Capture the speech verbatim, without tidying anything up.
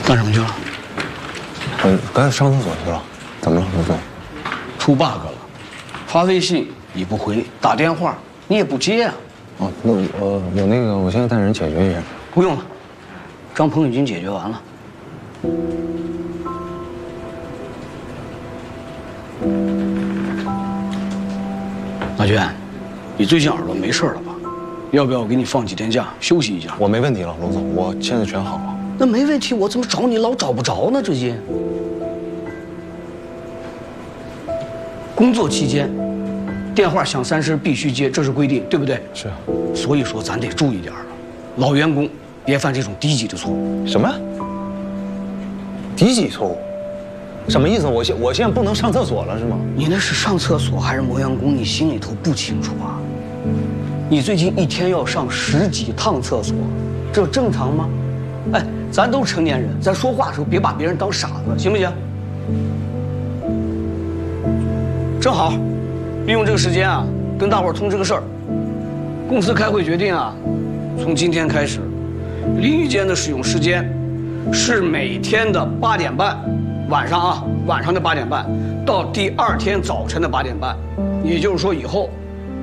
干什么去了？ 我刚才上厕所去了。怎么了，刘总？ 出 bug 了，发微信你不回，打电话你也不接啊。 哦，那我我那个，我现在带人解决一下。 不用了，张鹏已经解决完了。马娟，你最近耳朵没事了吧？要不要我给你放几天假，休息一下？ 我没问题了，龙总，我现在全好了。 那没问题，我怎么找你老找不着呢？最近工作期间，电话响三声必须接，这是规定，对不对？ 是啊。 所以说咱得注意点了，老员工别犯这种低级的错误。 什么？低级错误？什么意思？我现我现在不能上厕所了是吗？ 你那是上厕所还是磨洋工？你心里头不清楚啊？你最近一天要上十几趟厕所，这正常吗？哎，咱都是成年人，咱说话的时候别把别人当傻子，行不行？正好，利用这个时间啊，跟大伙儿通知个事儿。公司开会决定啊，从今天开始，淋浴间的使用时间是每天的八点半。晚上啊，晚上的八点半到第二天早晨的八点半，也就是说以后